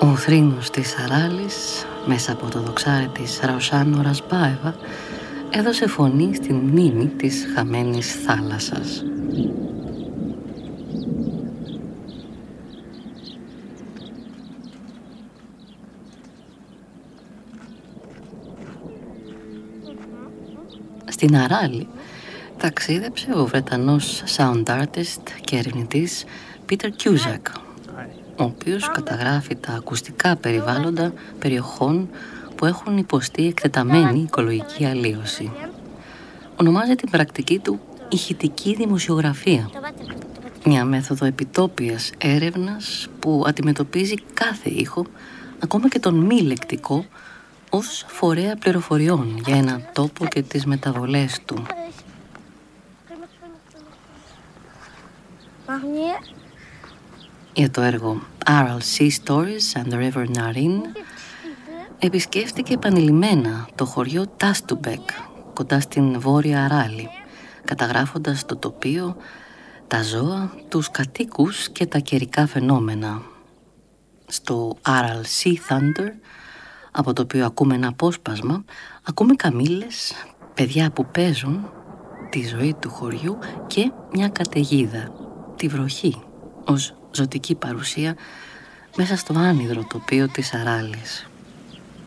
Ο θρήνος της Αράλης, μέσα από το δοξάρι της Ραουσάν Ορασμπάεβα, έδωσε φωνή στην μνήμη της χαμένης θάλασσας. Στην Αράλη ταξίδεψε ο Βρετανός sound artist και ερευνητής Peter Cusack, ο οποίος καταγράφει τα ακουστικά περιβάλλοντα περιοχών που έχουν υποστεί εκτεταμένη οικολογική αλλίωση. Ονομάζει την πρακτική του ηχητική δημοσιογραφία, μια μέθοδο επιτόπιας έρευνας που αντιμετωπίζει κάθε ήχο, ακόμα και τον μη λεκτικό, ως φορέα πληροφοριών για έναν τόπο και τις μεταβολές του. Για το έργο Aral Sea Stories and the River Narin επισκέφτηκε επανειλημμένα το χωριό Τάστουμπεκ, κοντά στην Βόρεια Αράλη, καταγράφοντας το τοπίο, τα ζώα, τους κατοίκους και τα καιρικά φαινόμενα. Στο Aral Sea Thunder, από το οποίο ακούμε ένα απόσπασμα, ακούμε καμήλες, παιδιά που παίζουν, τη ζωή του χωριού και μια καταιγίδα, τη βροχή, ως ζωτική παρουσία μέσα στο άνυδρο τοπίο της Αράλης.